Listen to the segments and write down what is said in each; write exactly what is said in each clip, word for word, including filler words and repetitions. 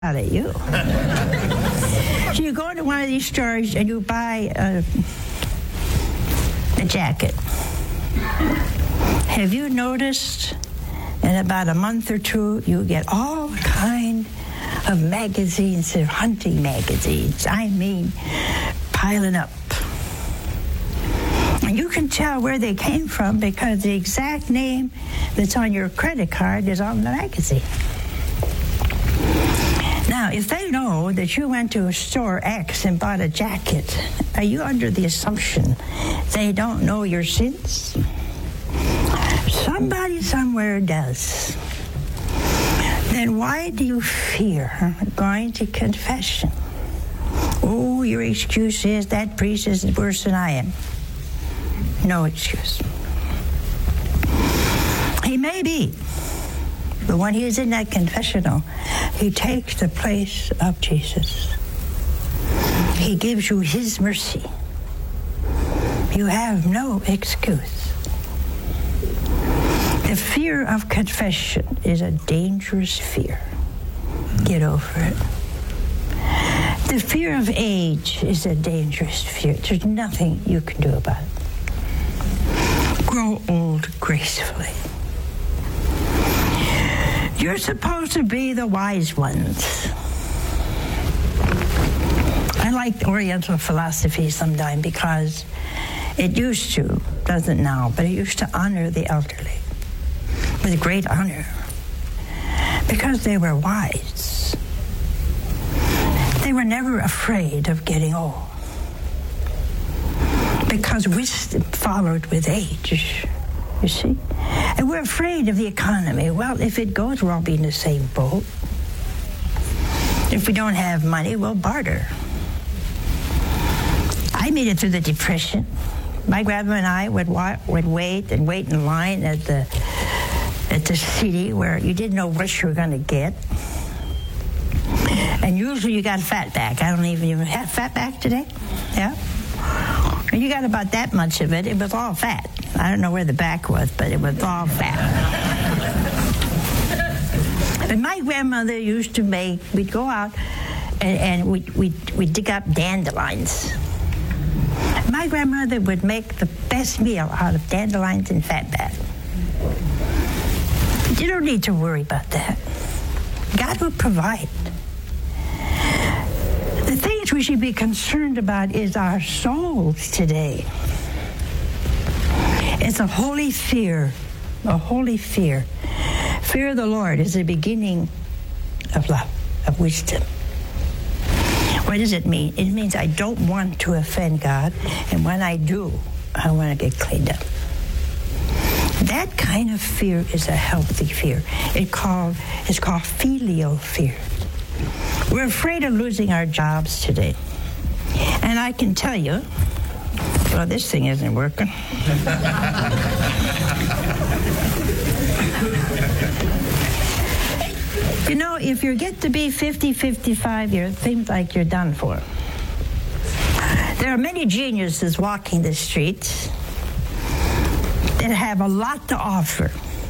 out of you. So you go to one of these stores and you buy a, a jacket. Have you noticed in about a month or two you get all kind of magazines, of hunting magazines, I mean piling up. And you can tell where they came from because the exact name that's on your credit card is on the magazine. Now, if they know that you went to a store X and bought a jacket, are you under the assumption they don't know your sins? Somebody somewhere does. Then why do you fear going to confession? Oh, your excuse is that priest is worse than I am. No excuse. He may be. But when he is in that confessional, he takes the place of Jesus. He gives you his mercy. You have no excuse. The fear of confession is a dangerous fear. Get over it. The fear of age is a dangerous fear. There's nothing you can do about it. Grow old gracefully. You're supposed to be the wise ones. I like Oriental philosophy sometimes because it used to, doesn't now, but it used to honor the elderly with great honor because they were wise. They were never afraid of getting old because wisdom followed with age. You see? And we're afraid of the economy. Well, if it goes, we'll all be in the same boat. If we don't have money, we'll barter. I made it through the Depression. My grandma and I would, wa- would wait and wait in line at the at the city where you didn't know what you were going to get. And usually you got fatback. I don't even even have fatback today. Yeah? And you got about that much of it. It was all fat. I don't know where the back was, but it was all fat. And my grandmother used to make, we'd go out and, and we'd, we'd, we'd dig up dandelions. My grandmother would make the best meal out of dandelions and fatback. You don't need to worry about that. God will provide. The things we should be concerned about is our souls today. It's a holy fear, a holy fear. Fear of the Lord is the beginning of love, of wisdom. What does it mean? It means I don't want to offend God, and when I do, I want to get cleaned up. That kind of fear is a healthy fear. It called, it's called filial fear. We're afraid of losing our jobs today. And I can tell you, well, this thing isn't working. You know, if you get to be fifty, fifty-five, it seems like you're done for. There are many geniuses walking the streets that have a lot to offer.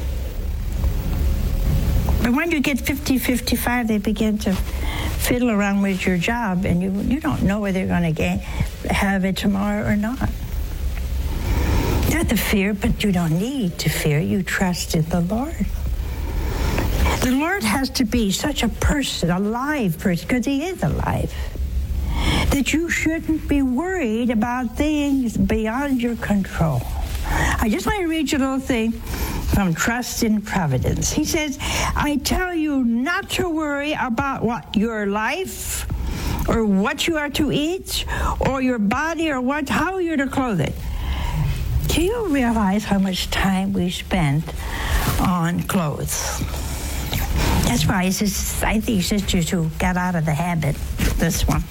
But when you get fifty, fifty-five, they begin to fiddle around with your job, and you you don't know whether you're going to gain, have it tomorrow or not. Not to fear, but you don't need to fear. You trust in the Lord. The Lord has to be such a person, a live person, because he is alive, that you shouldn't be worried about things beyond your control. I just want to read you a little thing from Trust in Providence. He says, I tell you not to worry about what your life or what you are to eat or your body or what how you're to clothe it. Do you realize how much time we spend on clothes? That's why says, I think sisters who got out of the habit, this one.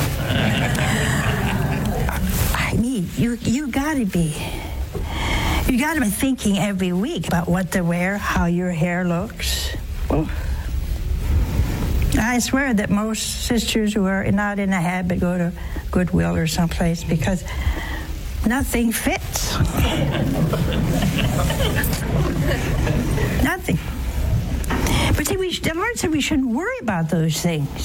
I mean, you you got to be... You got to be thinking every week about what to wear, how your hair looks. Oh. I swear that most sisters who are not in a habit go to Goodwill or someplace because nothing fits. Nothing. But See, we, the Lord said we shouldn't worry about those things.